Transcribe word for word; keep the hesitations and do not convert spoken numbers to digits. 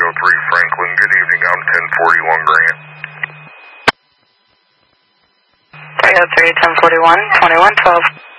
oh three Franklin. Good evening. I'm ten forty-one Grant. three oh three, ten forty-one, twenty-one twelve.